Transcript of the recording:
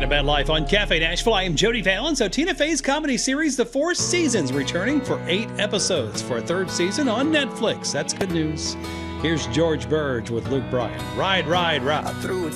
Talking about life on Cafe Nashville. I am Jody Fallon. So Tina Fey's comedy series, The Four Seasons, returning for 8 episodes for a 3rd season on Netflix. That's good news. Here's George Burge with Luke Bryan. Ride, ride, ride.